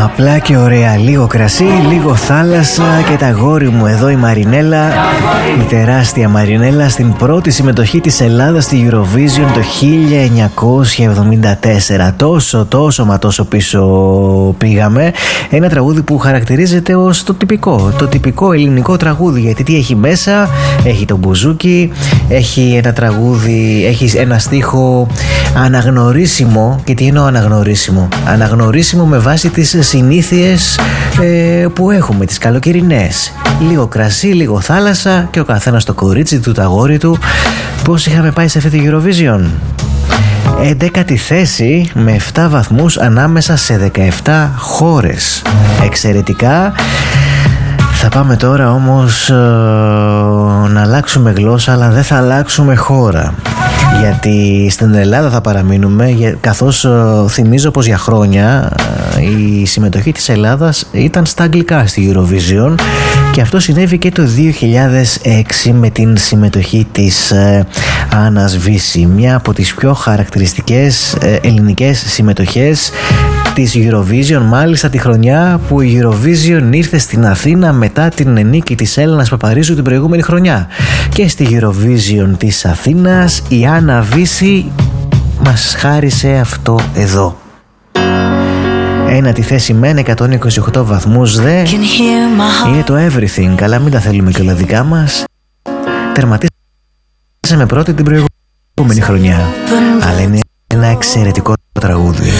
Απλά και ωραία, λίγο κρασί, λίγο θάλασσα και τα γόρι μου εδώ η Μαρινέλα, η τεράστια Μαρινέλα, στην πρώτη συμμετοχή της Ελλάδας στη Eurovision το 1974. Τόσο πίσω πήγαμε. Ένα τραγούδι που χαρακτηρίζεται ως το τυπικό ελληνικό τραγούδι, γιατί τι έχει μέσα? Έχει το μπουζούκι, έχει ένα τραγούδι, έχει ένα στίχο αναγνωρίσιμο. Και τι εννοώ αναγνωρίσιμο? Αναγνωρίσιμο με βάση τις συνήθειες που έχουμε, τις καλοκαιρινές. Λίγο κρασί, λίγο θάλασσα και ο καθένας το κορίτσι του, τα γόρι του. Πώς είχαμε πάει σε αυτή τη Eurovision? 11η θέση με 7 βαθμούς ανάμεσα σε 17 χώρες. Εξαιρετικά. Θα πάμε τώρα όμως να αλλάξουμε γλώσσα, αλλά δεν θα αλλάξουμε χώρα, γιατί στην Ελλάδα θα παραμείνουμε, καθώς θυμίζω πως για χρόνια η συμμετοχή της Ελλάδας ήταν στα αγγλικά στη Eurovision, και αυτό συνέβη και το 2006 με την συμμετοχή της Άννας Βύση, μια από τις πιο χαρακτηριστικές ελληνικές συμμετοχές της Eurovision, μάλιστα τη χρονιά που η Eurovision ήρθε στην Αθήνα μετά την νίκη της Έλενας Παπαρίζου την προηγούμενη χρονιά. Και στη Eurovision της Αθήνας η Άννα Βύση μας χάρισε αυτό εδώ. Ένατη θέση μεν, 128 βαθμούς δε. Είναι το Everything, αλλά μην τα θέλουμε και όλα δικά μας. Τερματίσαμε πρώτη την προηγούμενη χρονιά, αλλά είναι ένα εξαιρετικό τραγούδι.